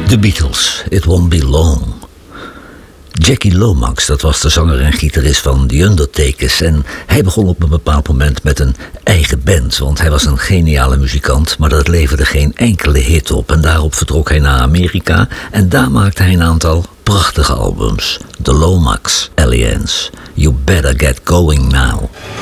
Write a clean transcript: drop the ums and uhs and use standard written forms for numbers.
The Beatles, It Won't Be Long. Jackie Lomax, dat was de zanger en gitarist van The Undertakers. En hij begon op een bepaald moment met een eigen band. Want hij was een geniale muzikant, maar dat leverde geen enkele hit op. En daarop vertrok hij naar Amerika. En daar maakte hij een aantal prachtige albums. The Lomax Alliance, You Better Get Going Now.